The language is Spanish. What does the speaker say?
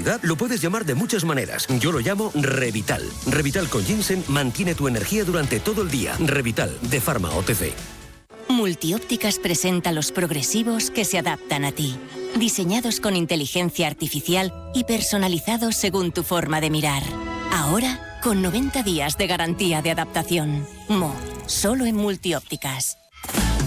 realidad lo puedes llamar de muchas maneras. Yo lo llamo Revital. Revital con ginseng mantiene tu energía durante todo el día. Revital, de Pharma OTC. Multiópticas presenta los progresivos que se adaptan a ti. Diseñados con inteligencia artificial y personalizados según tu forma de mirar. Ahora, con 90 días de garantía de adaptación. Solo en Multiópticas.